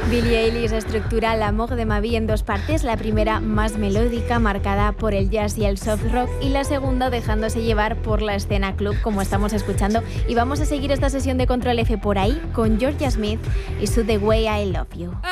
Billie Eilish estructura L'amour de ma vie en dos partes, la primera más melódica, marcada por el jazz y el soft rock, y la segunda dejándose llevar por la escena club, como estamos escuchando. Y vamos a seguir esta sesión de Control F por ahí con Georgia Smith y su The Way I Love You.